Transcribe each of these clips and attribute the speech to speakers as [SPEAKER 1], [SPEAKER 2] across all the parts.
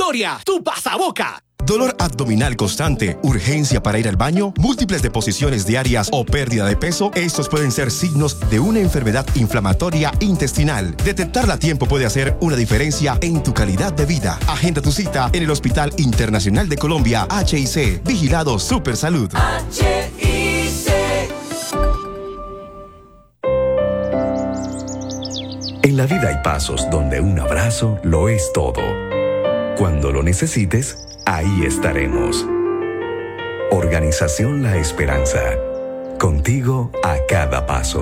[SPEAKER 1] Inflamatoria, tu pasaboca.
[SPEAKER 2] Dolor abdominal constante, urgencia para ir al baño, múltiples deposiciones diarias o pérdida de peso, estos pueden ser signos de una enfermedad inflamatoria intestinal. Detectarla a tiempo puede hacer una diferencia en tu calidad de vida. Agenda tu cita en el Hospital Internacional de Colombia, HIC, Vigilado Supersalud.
[SPEAKER 3] HIC.
[SPEAKER 4] En la vida hay pasos donde un abrazo lo es todo. Cuando lo necesites, ahí estaremos. Organización La Esperanza. Contigo a cada paso.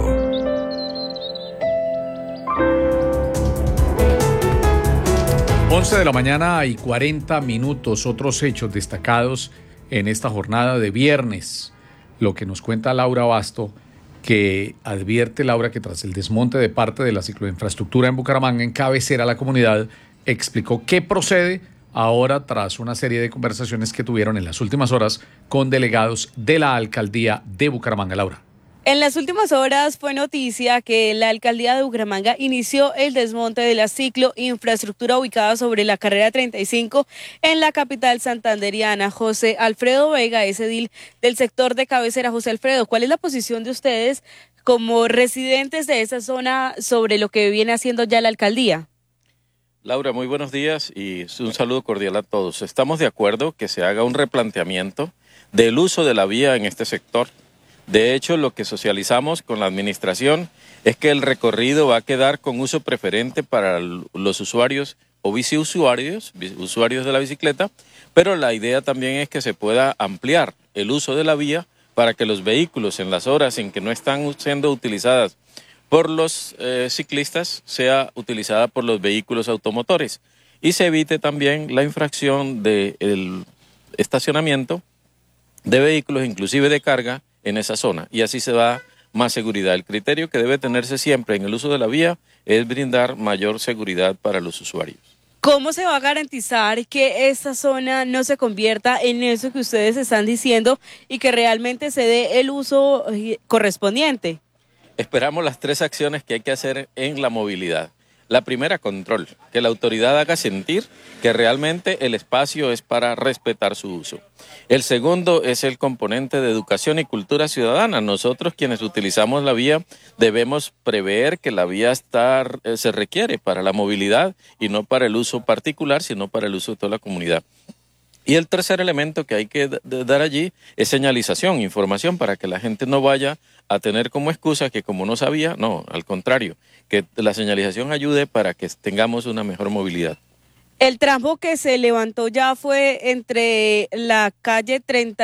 [SPEAKER 5] Once de la mañana y 40 minutos. Otros hechos destacados en esta jornada de viernes. Lo que nos cuenta Laura Basto, que advierte Laura que tras el desmonte de parte de la cicloinfraestructura en Bucaramanga, en cabecera la comunidad, explicó qué procede ahora tras una serie de conversaciones que tuvieron en las últimas horas con delegados de la alcaldía de Bucaramanga. Laura.
[SPEAKER 6] En las últimas horas fue noticia que la alcaldía de Bucaramanga inició el desmonte de la cicloinfraestructura ubicada sobre la carrera 35 en la capital santanderiana. José Alfredo Vega es edil del sector de cabecera. José Alfredo, ¿cuál es la posición de ustedes como residentes de esa zona sobre lo que viene haciendo ya la alcaldía?
[SPEAKER 7] Laura, muy buenos días y un saludo cordial a todos. Estamos de acuerdo que se haga un replanteamiento del uso de la vía en este sector. De hecho, lo que socializamos con la administración es que el recorrido va a quedar con uso preferente para los usuarios o biciusuarios, usuarios de la bicicleta, pero la idea también es que se pueda ampliar el uso de la vía para que los vehículos en las horas en que no están siendo utilizadas por los ciclistas sea utilizada por los vehículos automotores y se evite también la infracción del estacionamiento de vehículos, inclusive de carga, en esa zona, y así se da más seguridad. El criterio que debe tenerse siempre en el uso de la vía es brindar mayor seguridad para los usuarios.
[SPEAKER 6] ¿Cómo se va a garantizar que esta zona no se convierta en eso que ustedes están diciendo y que realmente se dé el uso correspondiente?
[SPEAKER 7] Esperamos las 3 acciones que hay que hacer en la movilidad. La primera, control, que la autoridad haga sentir que realmente el espacio es para respetar su uso. El segundo es el componente de educación y cultura ciudadana. Nosotros quienes utilizamos la vía debemos prever que la vía se requiere para la movilidad y no para el uso particular, sino para el uso de toda la comunidad. Y el tercer elemento que hay que dar allí es señalización, información para que la gente no vaya a tener como excusa que como no sabía, no, al contrario, que la señalización ayude para que tengamos una mejor movilidad.
[SPEAKER 6] El tramo que se levantó ya fue entre la calle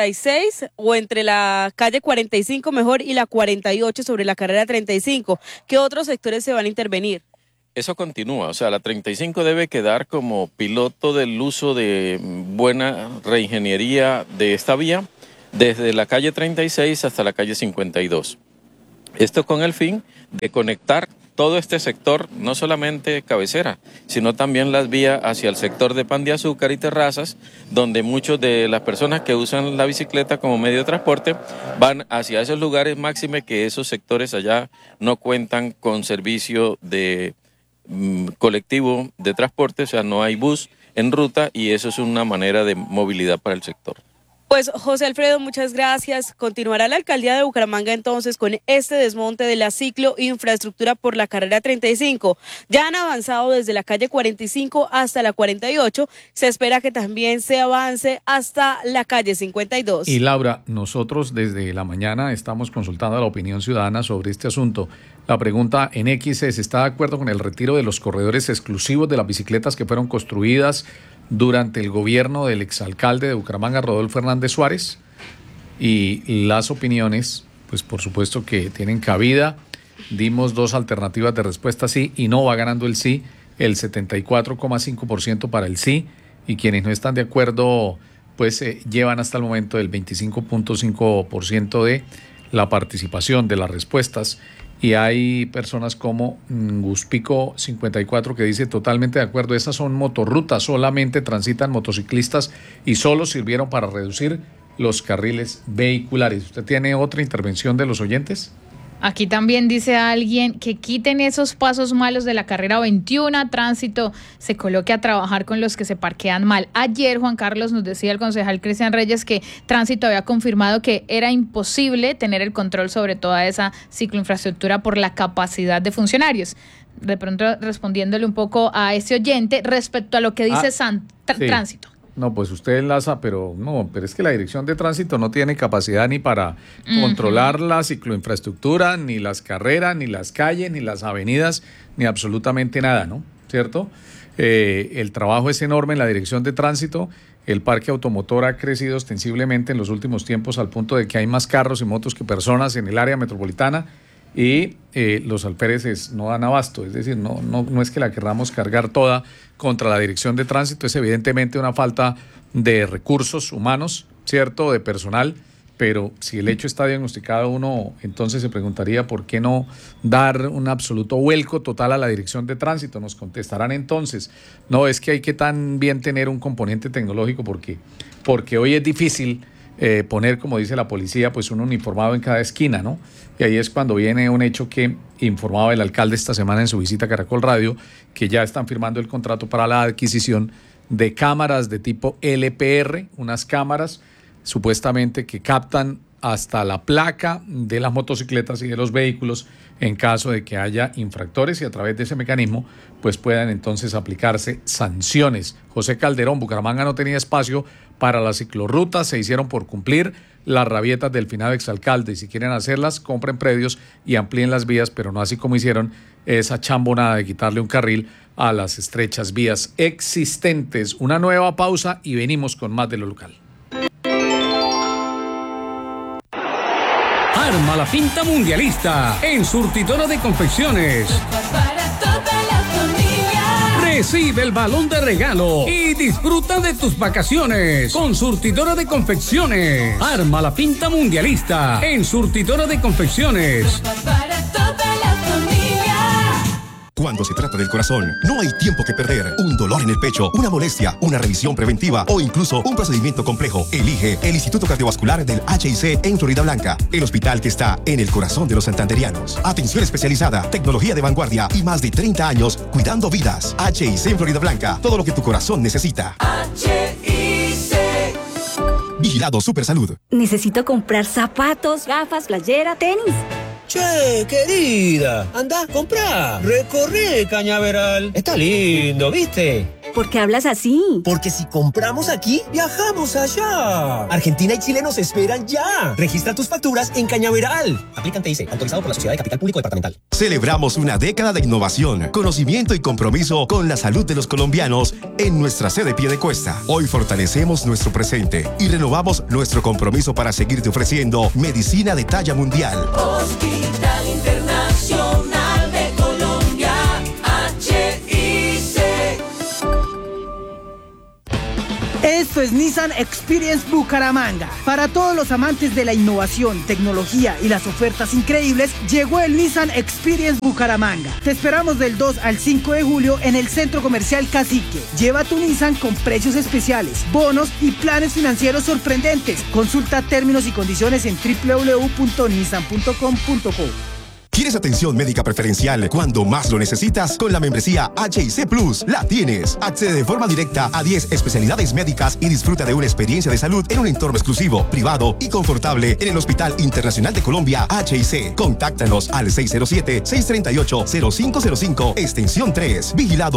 [SPEAKER 6] 36 o entre la calle 45 mejor y la 48 sobre la carrera 35. ¿Qué otros sectores se van a intervenir?
[SPEAKER 7] Eso continúa, o sea, la 35 debe quedar como piloto del uso de buena reingeniería de esta vía desde la calle 36 hasta la calle 52. Esto con el fin de conectar todo este sector, no solamente cabecera, sino también las vías hacia el sector de Pan de Azúcar y Terrazas, donde muchas de las personas que usan la bicicleta como medio de transporte van hacia esos lugares, máxime que esos sectores allá no cuentan con servicio de colectivo de transporte, o sea, no hay bus en ruta y eso es una manera de movilidad para el sector.
[SPEAKER 6] Pues José Alfredo, muchas gracias. Continuará la alcaldía de Bucaramanga entonces con este desmonte de la cicloinfraestructura por la carrera 35. Ya han avanzado desde la calle 45 hasta la 48. Se espera que también se avance hasta la calle 52.
[SPEAKER 5] Y Laura, nosotros desde la mañana estamos consultando a la opinión ciudadana sobre este asunto. La pregunta en X es, ¿está de acuerdo con el retiro de los corredores exclusivos de las bicicletas que fueron construidas durante el gobierno del exalcalde de Bucaramanga, Rodolfo Hernández Suárez? Y las opiniones, pues por supuesto que tienen cabida. Dimos 2 alternativas de respuesta sí y no, va ganando el sí, el 74,5% para el sí, y quienes no están de acuerdo, pues llevan hasta el momento el 25,5% de la participación de las respuestas. Y hay personas como Guspico 54 que dice totalmente de acuerdo, esas son motorrutas, solamente transitan motociclistas y solo sirvieron para reducir los carriles vehiculares. ¿Usted tiene otra intervención de los oyentes?
[SPEAKER 1] Aquí también dice alguien que quiten esos pasos malos de la carrera 21, tránsito se coloque a trabajar con los que se parquean mal. Ayer Juan Carlos nos decía el concejal Cristian Reyes que tránsito había confirmado que era imposible tener el control sobre toda esa cicloinfraestructura por la capacidad de funcionarios. De pronto respondiéndole un poco a ese oyente respecto a lo que dice
[SPEAKER 5] sí.
[SPEAKER 1] Tránsito.
[SPEAKER 5] No, pues usted enlaza, pero es que la Dirección de Tránsito no tiene capacidad ni para controlar la cicloinfraestructura, ni las carreras, ni las calles, ni las avenidas, ni absolutamente nada, ¿no? ¿Cierto? El trabajo es enorme en la Dirección de Tránsito. El parque automotor ha crecido ostensiblemente en los últimos tiempos al punto de que hay más carros y motos que personas en el área metropolitana. Y los alféreces no dan abasto, es decir, no es que la querramos cargar toda contra la Dirección de Tránsito, es evidentemente una falta de recursos humanos, ¿cierto?, de personal, pero si el hecho está diagnosticado uno, entonces se preguntaría por qué no dar un absoluto vuelco total a la Dirección de Tránsito. Nos contestarán entonces, no, es que hay que también tener un componente tecnológico porque hoy es difícil poner, como dice la policía, pues un uniformado en cada esquina, ¿no? Y ahí es cuando viene un hecho que informaba el alcalde esta semana en su visita a Caracol Radio, que ya están firmando el contrato para la adquisición de cámaras de tipo LPR, unas cámaras supuestamente que captan hasta la placa de las motocicletas y de los vehículos en caso de que haya infractores y a través de ese mecanismo pues puedan entonces aplicarse sanciones. José Calderón, Bucaramanga no tenía espacio para las ciclorrutas, se hicieron por cumplir las rabietas del finado exalcalde y si quieren hacerlas, compren predios y amplíen las vías, pero no así como hicieron esa chambonada de quitarle un carril a las estrechas vías existentes. Una nueva pausa y venimos con más de lo local.
[SPEAKER 8] Arma la finta mundialista en Surtidora de Confecciones.
[SPEAKER 3] Para toda la familia.
[SPEAKER 8] Recibe el balón de regalo y disfruta de tus vacaciones con Surtidora de Confecciones. Arma la finta mundialista en Surtidora de Confecciones.
[SPEAKER 3] Para toda la familia.
[SPEAKER 2] Cuando se trata del corazón, no hay tiempo que perder. Un dolor en el pecho, una molestia, una revisión preventiva o incluso un procedimiento complejo. Elige el Instituto Cardiovascular del HIC en Florida Blanca, el hospital que está en el corazón de los santanderianos. Atención especializada, tecnología de vanguardia y más de 30 años cuidando vidas. HIC en Florida Blanca, todo lo que tu corazón necesita.
[SPEAKER 3] HIC.
[SPEAKER 2] Vigilado Supersalud.
[SPEAKER 9] Necesito comprar zapatos, gafas, playera, tenis.
[SPEAKER 10] Che, querida, anda, comprá, recorre Cañaveral. Está lindo, ¿viste?
[SPEAKER 9] ¿Por qué hablas así?
[SPEAKER 10] Porque si compramos aquí, viajamos allá. Argentina y Chile nos esperan ya. Registra tus facturas en Cañaveral. Aplican TIC, autorizado por la Sociedad de Capital Público Departamental.
[SPEAKER 2] Celebramos una década de innovación, conocimiento y compromiso con la salud de los colombianos en nuestra sede Piedecuesta. Hoy fortalecemos nuestro presente y renovamos nuestro compromiso para seguirte ofreciendo medicina de talla mundial.
[SPEAKER 3] Hospital Internacional de Colombia, HIC.
[SPEAKER 11] Esto es Nissan Experience Bucaramanga. Para todos los amantes de la innovación, tecnología y las ofertas increíbles, llegó el Nissan Experience Bucaramanga. Te esperamos del 2 al 5 de julio en el Centro Comercial Cacique. Lleva tu Nissan con precios especiales, bonos y planes financieros sorprendentes. Consulta términos y condiciones en www.nissan.com.co.
[SPEAKER 2] ¿Quieres atención médica preferencial cuando más lo necesitas? Con la membresía HIC Plus la tienes. Accede de forma directa a 10 especialidades médicas y disfruta de una experiencia de salud en un entorno exclusivo, privado y confortable en el Hospital Internacional de Colombia HIC. Contáctanos al 607-638-0505, extensión 3. Vigilado